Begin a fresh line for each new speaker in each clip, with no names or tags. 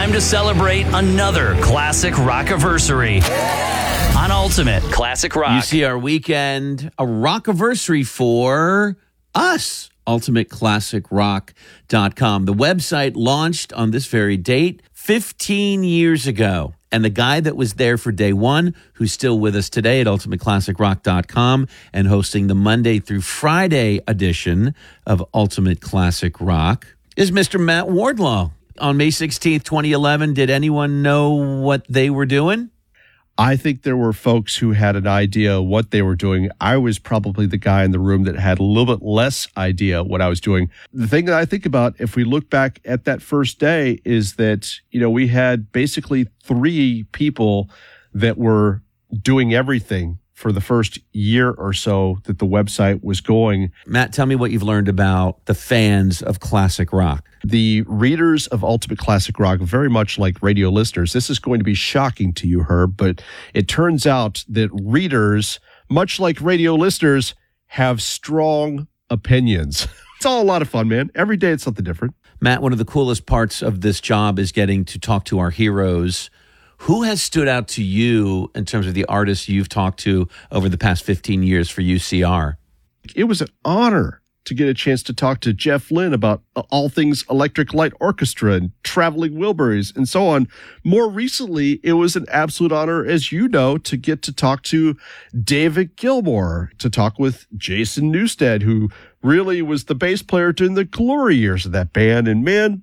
time to celebrate another classic rock-iversary on Ultimate Classic Rock.
You see our weekend, a rock-iversary for us, ultimateclassicrock.com. The website launched on this very date 15 years ago. And the guy that was there for day one, who's still with us today at ultimateclassicrock.com and hosting the Monday through Friday edition of Ultimate Classic Rock, is Mr. Matt Wardlaw. On May 16th, 2011, did anyone know what they were doing?
I think there were folks who had an idea what they were doing. I was probably the guy in the room that had a little bit less idea what I was doing. The thing that I think about, if we look back at that first day, is that, we had basically 3 people that were doing everything for the first year or so that the website was going.
Matt, tell me what you've learned about the fans of classic rock.
The readers of Ultimate Classic Rock, very much like radio listeners, this is going to be shocking to you, Herb, but it turns out that readers, much like radio listeners, have strong opinions. It's all a lot of fun, man. Every day it's something different.
Matt, one of the coolest parts of this job is getting to talk to our heroes. Who has stood out to you in terms of the artists you've talked to over the past 15 years for UCR?
It was an honor to get a chance to talk to Jeff Lynne about all things Electric Light Orchestra and Traveling Wilburys and so on. More recently, it was an absolute honor, as you know, to get to talk to David Gilmour, to talk with Jason Newsted, who really was the bass player during the glory years of that band. And man,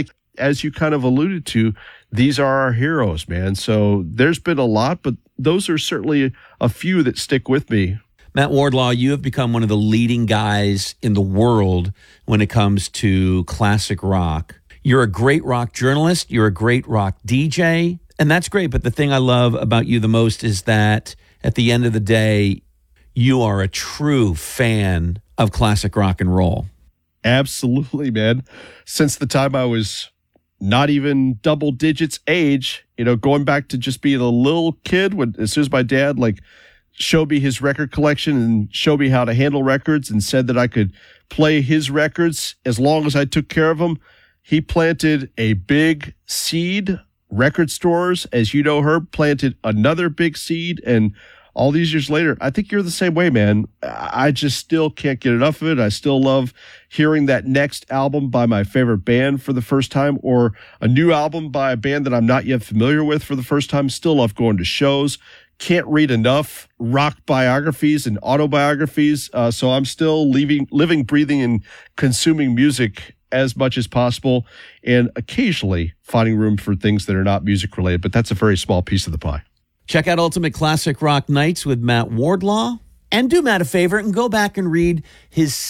as you kind of alluded to, these are our heroes, man. So there's been a lot, but those are certainly a few that stick with me.
Matt Wardlaw, you have become one of the leading guys in the world when it comes to classic rock. You're a great rock journalist. You're a great rock DJ, and that's great. But the thing I love about you the most is that at the end of the day, you are a true fan of classic rock and roll.
Absolutely, man. Since the time I was not even double digits age, going back to just being a little kid, as soon as my dad showed me his record collection and showed me how to handle records and said that I could play his records as long as I took care of them, he planted a big seed. Record stores, as you know, Herb, planted another big seed, and all these years later, I think you're the same way, man. I just still can't get enough of it. I still love hearing that next album by my favorite band for the first time, or a new album by a band that I'm not yet familiar with for the first time. Still love going to shows. Can't read enough rock biographies and autobiographies. So I'm still living, breathing, and consuming music as much as possible, and occasionally finding room for things that are not music related, but that's a very small piece of the pie.
Check out Ultimate Classic Rock Nights with Matt Wardlaw. And do Matt a favor and go back and read his